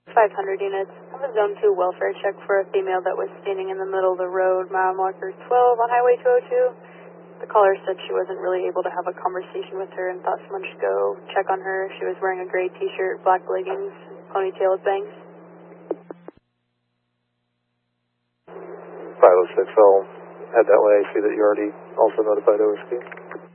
500 units. I have a Zone 2 welfare check for a female that was standing in the middle of the road, mile marker 12 on Highway 202. The caller said she wasn't really able to have a conversation with her and thought someone should go check on her. She was wearing a gray t-shirt, black leggings, ponytail with bangs. 506, I'll head that way. I see that you already also notified OSP.